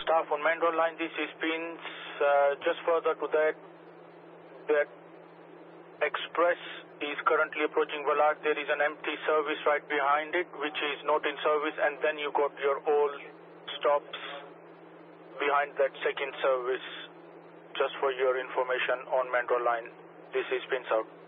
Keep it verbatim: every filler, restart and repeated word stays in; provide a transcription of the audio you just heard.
staff on Mandron line. This is Pins. Uh, just further to that, that express is currently approaching Vallard. There is an empty service right behind it, which is not in service, and then you got your all stops behind that second service. Just for your information on Mandron line. This is Pins out.